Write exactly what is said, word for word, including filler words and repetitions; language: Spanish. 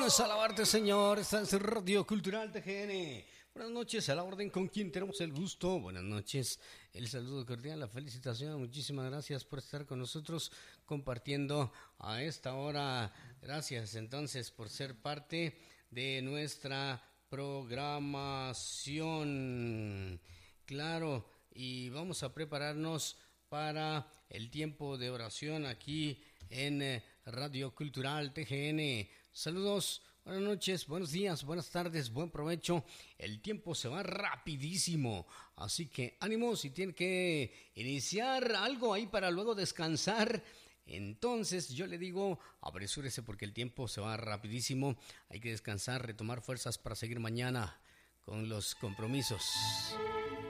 noches, alabarte Señor, esta es Radio Cultural T G N. Buenas noches, a la orden con quien tenemos el gusto. Buenas noches, el saludo cordial, la felicitación. Muchísimas gracias por estar con nosotros compartiendo a esta hora. Gracias entonces por ser parte de nuestra programación. Claro, y vamos a prepararnos para el tiempo de oración aquí en Radio Cultural T G N. Saludos, buenas noches, buenos días, buenas tardes, buen provecho. El tiempo se va rapidísimo, así que ánimo. Si tiene que iniciar algo ahí para luego descansar, entonces yo le digo, apresúrese porque el tiempo se va rapidísimo. Hay que descansar, retomar fuerzas para seguir mañana con los compromisos.